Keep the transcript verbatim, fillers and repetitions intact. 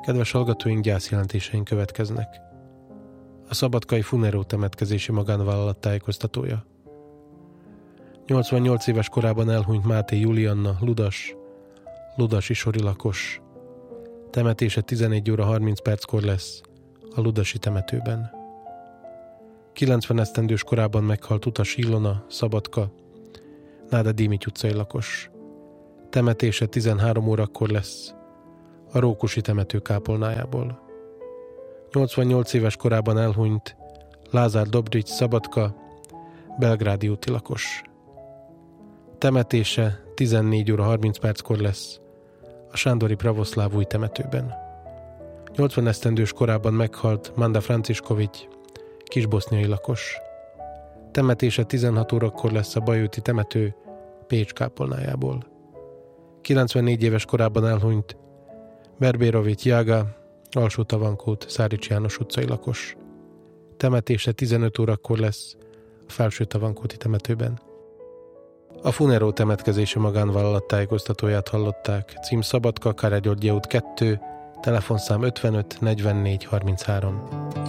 Kedves hallgatóink, gyászjelentéseink következnek. A szabadkai Funero temetkezési magánvállalat tájékoztatója. nyolcvannyolc éves korában elhunyt Máté Julianna, Ludas, ludasi sori lakos. Temetése tizenegy óra harminc perckor lesz a ludasi temetőben. kilencven esztendős korában meghalt Utas Ilona, Szabadka, Náda Dímity utcai lakos. Temetése tizenhárom órakor lesz a Rókusi temető kápolnájából. nyolcvannyolc éves korában elhunyt Lázár Dobrics, Szabadka, Belgrádi úti lakos. Temetése tizennégy óra harminc perckor lesz a Sándori Pravoszláv új temetőben. nyolcvan esztendős korában meghalt Manda Franciskovics, kisboszniai lakos. Temetése tizenhat órakor lesz a Bajőti temető Pécs kápolnájából. kilencvennégy éves korában elhunyt Berbérovics Jága, Alsó-Tavankút, Szárics János utcai lakos. Temetése tizenöt órakor lesz a Felső-Tavankúti temetőben. A Funero temetkezési magánvállalat tájékoztatóját hallották. Cím Szabadka, Kárpát-György út kettő, telefonszám ötvenöt negyvennégy harminchárom.